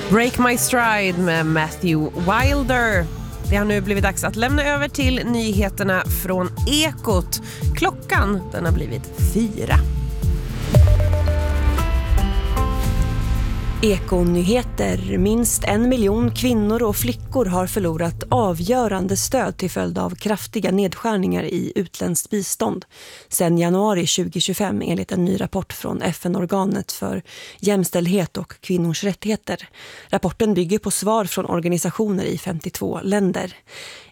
Break My Stride med Matthew Wilder. Det har nu blivit dags att lämna över till nyheterna från Ekot. Klockan, den har blivit 4. Ekonyheter. Minst 1 miljon kvinnor och flickor har förlorat avgörande stöd till följd av kraftiga nedskärningar i utländskt bistånd sedan januari 2025 enligt en ny rapport från FN-organet för jämställdhet och kvinnors rättigheter. Rapporten bygger på svar från organisationer i 52 länder.